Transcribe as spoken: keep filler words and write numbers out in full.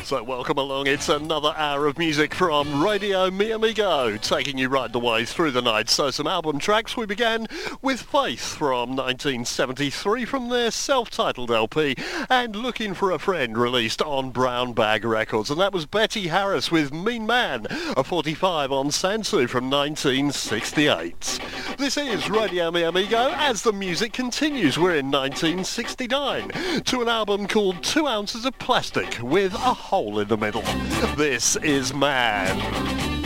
So welcome along, it's another hour of music from Radio Mi Amigo, taking you right the way through the night. So some album tracks. We began with Faith from nineteen seventy-three from their self-titled L P, and Looking for a Friend, released on Brown Bag Records. And that was Betty Harris with Mean Man, a forty-five on Sansu from nineteen sixty-eight. This is Radio Mi Amigo as the music continues. We're in nineteen sixty-nine to an album called Two Ounces of Plastic with a Hole in the Middle. This is Man.